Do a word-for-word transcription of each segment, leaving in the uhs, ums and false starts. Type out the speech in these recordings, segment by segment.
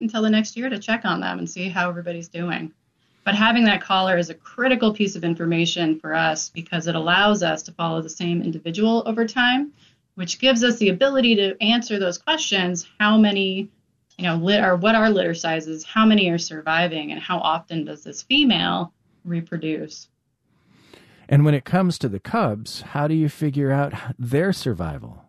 until the next year to check on them and see how everybody's doing. But having that collar is a critical piece of information for us because it allows us to follow the same individual over time, which gives us the ability to answer those questions. How many, you know, lit, or what are litter sizes? How many are surviving? And how often does this female reproduce? And when it comes to the cubs, how do you figure out their survival?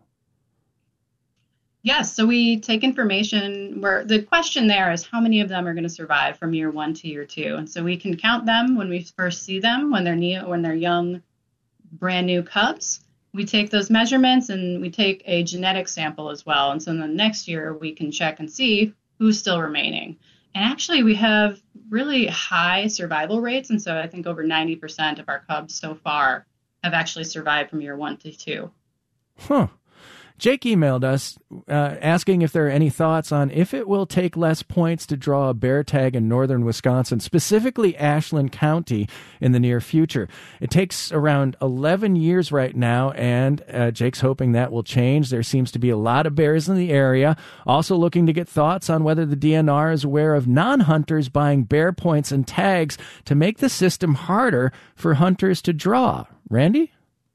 Yes, so we take information where the question there is how many of them are going to survive from year one to year two. And so we can count them when we first see them, when they're new, when they're young, brand new cubs. We take those measurements and we take a genetic sample as well. And so in the next year, we can check and see who's still remaining. And actually, we have really high survival rates. And so I think over ninety percent of our cubs so far have actually survived from year one to two. Huh. Jake emailed us uh, asking if there are any thoughts on if it will take less points to draw a bear tag in northern Wisconsin, specifically Ashland County, in the near future. It takes around eleven years right now, and uh, Jake's hoping that will change. There seems to be a lot of bears in the area. Also looking to get thoughts on whether the D N R is aware of non-hunters buying bear points and tags to make the system harder for hunters to draw. Randy?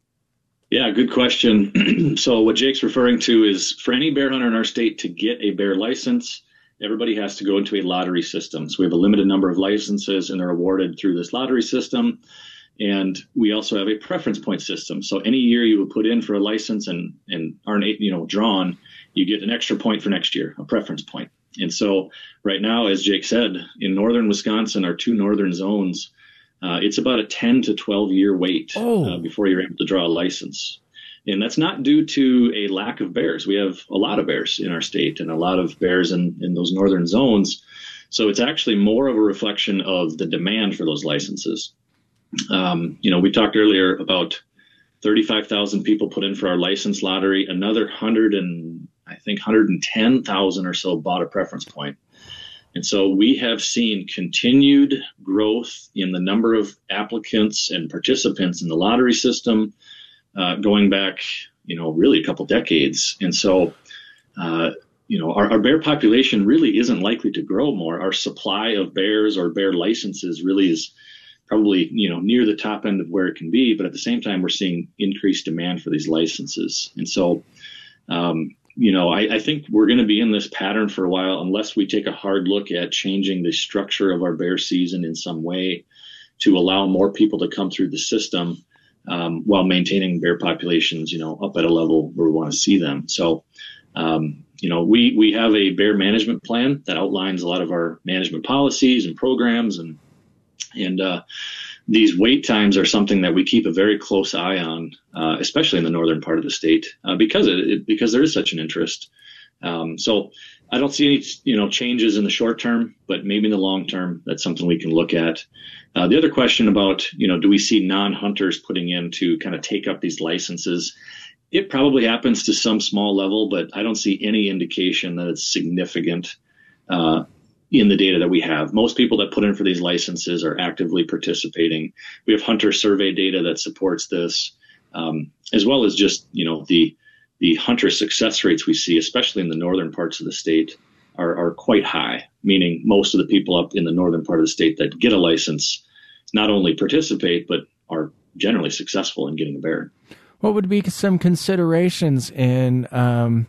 Yeah, good question. So what Jake's referring to is for any bear hunter in our state to get a bear license, everybody has to go into a lottery system. So we have a limited number of licenses and they're awarded through this lottery system. And we also have a preference point system. So any year you would put in for a license and, and aren't, you know, drawn, you get an extra point for next year, a preference point. And so right now, as Jake said, in northern Wisconsin, our two northern zones, Uh, it's about a ten to twelve year wait oh. uh, before you're able to draw a license. And that's not due to a lack of bears. We have a lot of bears in our state and a lot of bears in, in those northern zones. So it's actually more of a reflection of the demand for those licenses. Um, you know, we talked earlier about thirty-five thousand people put in for our license lottery. Another one hundred and I think one hundred ten thousand or so bought a preference point. And so we have seen continued growth in the number of applicants and participants in the lottery system uh, going back, you know, really a couple decades. And so, uh, you know, our, our bear population really isn't likely to grow more. Our supply of bears or bear licenses really is probably, you know, near the top end of where it can be. But at the same time, we're seeing increased demand for these licenses. And so, um, You know, I, I think we're going to be in this pattern for a while unless we take a hard look at changing the structure of our bear season in some way to allow more people to come through the system um, while maintaining bear populations, you know, up at a level where we want to see them. So, um, you know, we, we have a bear management plan that outlines a lot of our management policies and programs, and and uh, these wait times are something that we keep a very close eye on, uh, especially in the northern part of the state, uh, because it, it because there is such an interest. Um, so I don't see any, you know, changes in the short term, but maybe in the long term, that's something we can look at. Uh, the other question about, you know, do we see non-hunters putting in to kind of take up these licenses? It probably happens to some small level, but I don't see any indication that it's significant uh, in the data that we have. Most people that put in for these licenses are actively participating. We have hunter survey data that supports this, um, as well as just, you know, the the hunter success rates we see, especially in the northern parts of the state, are, are quite high, meaning most of the people up in the northern part of the state that get a license not only participate, but are generally successful in getting a bear. What would be some considerations in um,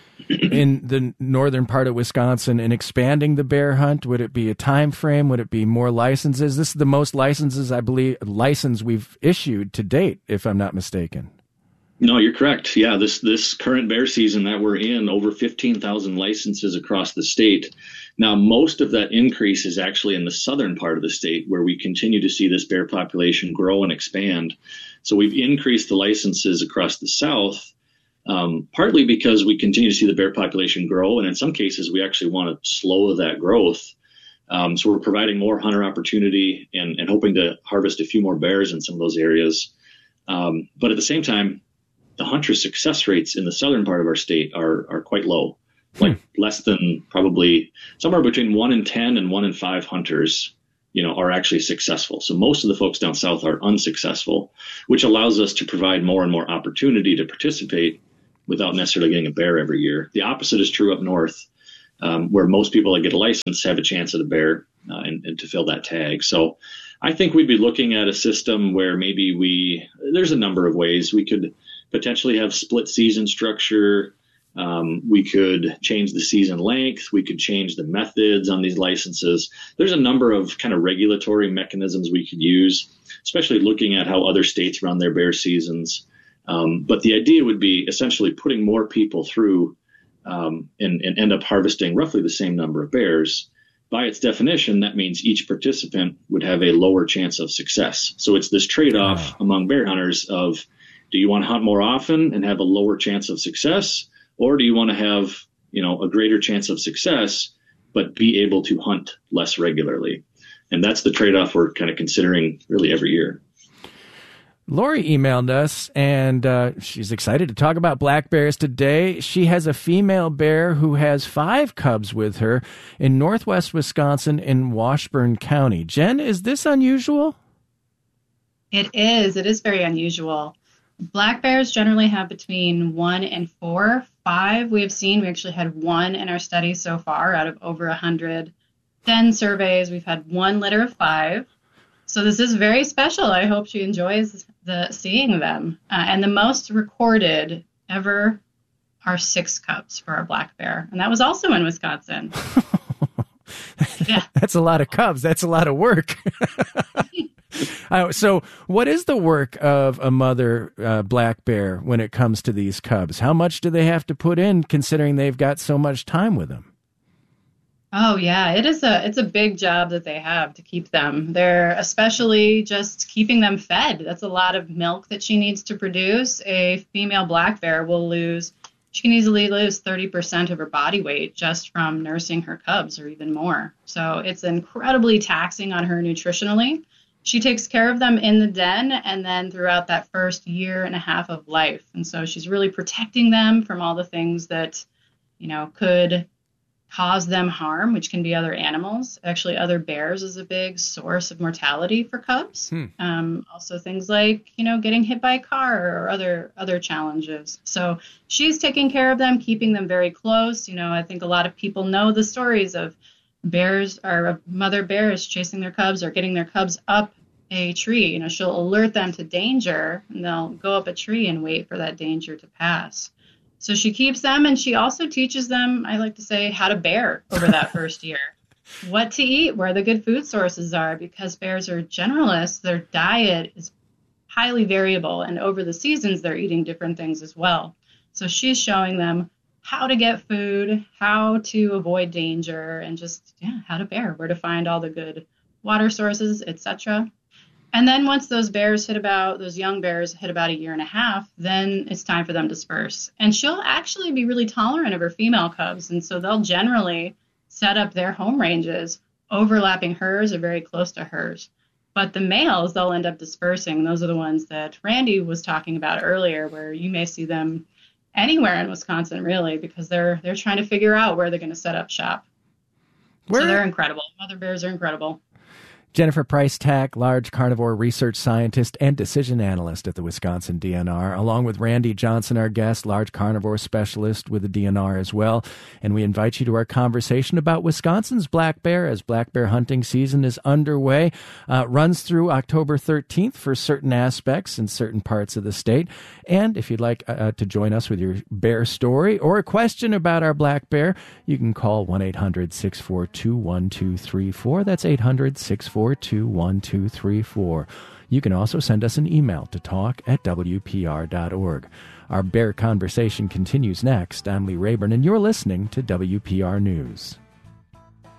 in the northern part of Wisconsin in expanding the bear hunt? Would it be a time frame? Would it be more licenses? This is the most licenses, I believe, license we've issued to date, if I'm not mistaken. No, you're correct. Yeah, this this current bear season that we're in, over fifteen thousand licenses across the state. Now, most of that increase is actually in the southern part of the state, where we continue to see this bear population grow and expand. So we've increased the licenses across the south, um, partly because we continue to see the bear population grow, and in some cases, we actually want to slow that growth. Um, so we're providing more hunter opportunity and, and hoping to harvest a few more bears in some of those areas. Um, but at the same time, the hunter success rates in the southern part of our state are are quite low, like hmm. less than probably somewhere between one in ten and one in five hunters, you know, are actually successful. So most of the folks down south are unsuccessful, which allows us to provide more and more opportunity to participate without necessarily getting a bear every year. The opposite is true up north. um, where most people that get a license have a chance at a bear uh, and, and to fill that tag. So I think we'd be looking at a system where maybe we, there's a number of ways we could potentially have split season structure. Um, we could change the season length. We could change the methods on these licenses. There's a number of kind of regulatory mechanisms we could use, especially looking at how other states run their bear seasons. Um, but the idea would be essentially putting more people through um, and, and end up harvesting roughly the same number of bears. By its definition, that means each participant would have a lower chance of success. So it's this trade-off wow. among bear hunters of, do you want to hunt more often and have a lower chance of success? Or do you want to have, you know, a greater chance of success, but be able to hunt less regularly? And that's the trade-off we're kind of considering really every year. Lori emailed us, and uh, she's excited to talk about black bears today. She has a female bear who has five cubs with her in northwest Wisconsin in Washburn County. Jen, is this unusual? It is. It is very unusual. Black bears generally have between one and four. Five we have seen. We actually had one in our study so far out of over one hundred den surveys. We've had one litter of five. So this is very special. I hope she enjoys the seeing them. Uh, and the most recorded ever are six cubs for our black bear. And that was also in Wisconsin. Yeah. That's a lot of cubs. That's a lot of work. uh, so what is the work of a mother uh, black bear when it comes to these cubs? How much do they have to put in considering they've got so much time with them? Oh, yeah, it is a it's a big job that they have to keep them. They're especially just keeping them fed. That's a lot of milk that she needs to produce. A female black bear will lose, she can easily lose thirty percent of her body weight just from nursing her cubs or even more. So it's incredibly taxing on her nutritionally. She takes care of them in the den and then throughout that first year and a half of life. And so she's really protecting them from all the things that, you know, could cause them harm, which can be other animals. Actually, other bears is a big source of mortality for cubs. Hmm. Um, also things like, you know, getting hit by a car or other other challenges. So she's taking care of them, keeping them very close. You know, I think a lot of people know the stories of bears or mother bears chasing their cubs or getting their cubs up a tree. You know, she'll alert them to danger and they'll go up a tree and wait for that danger to pass. So she keeps them, and she also teaches them, I like to say, how to bear over that first year. What to eat, where the good food sources are, because bears are generalists. Their diet is highly variable, and over the seasons, they're eating different things as well. So she's showing them how to get food, how to avoid danger, and just, yeah, how to bear, where to find all the good water sources, et cetera. And then once those bears hit about, those young bears hit about a year and a half, then it's time for them to disperse. And she'll actually be really tolerant of her female cubs. And so they'll generally set up their home ranges overlapping hers or very close to hers. But the males, they'll end up dispersing. Those are the ones that Randy was talking about earlier, where you may see them anywhere in Wisconsin, really, because they're they're trying to figure out where they're going to set up shop. Where? So they're incredible. Mother bears are incredible. Jennifer Price-Tack, large carnivore research scientist and decision analyst at the Wisconsin D N R, along with Randy Johnson, our guest, large carnivore specialist with the D N R as well. And we invite you to our conversation about Wisconsin's black bear as black bear hunting season is underway. Uh, runs through October thirteenth for certain aspects in certain parts of the state. And if you'd like uh, to join us with your bear story or a question about our black bear, you can call one eight hundred six four two one two three four. That's eight hundred six four two one two three four. You can also send us an email to talk at W P R dot org. Our bear conversation continues next. I'm Lee Rayburn, and you're listening to W P R News.